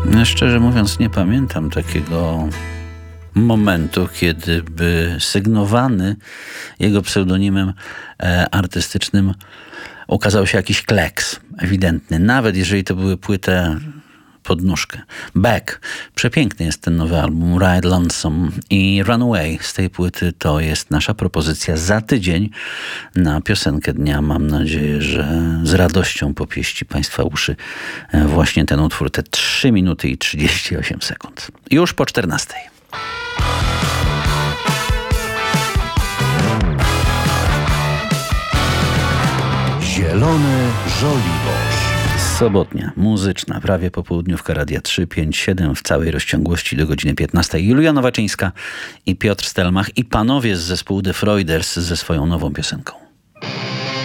Szczerze mówiąc, nie pamiętam takiego momentu, kiedy by sygnowany jego pseudonimem artystycznym ukazał się jakiś kleks ewidentny, nawet jeżeli to były płyty pod nóżkę. Beck. Przepiękny jest ten nowy album Ride Lonesome i Runaway z tej płyty to jest nasza propozycja za tydzień na piosenkę dnia. Mam nadzieję, że z radością popieści Państwa uszy właśnie ten utwór, te 3 minuty i 38 sekund. Już po 14. Zielone żoliborz. Sobotnia, muzyczna, prawie popołudniówka Radia 357 w całej rozciągłości do godziny 15. Julia Nowaczyńska i Piotr Stelmach i panowie z zespołu The Freuders ze swoją nową piosenką.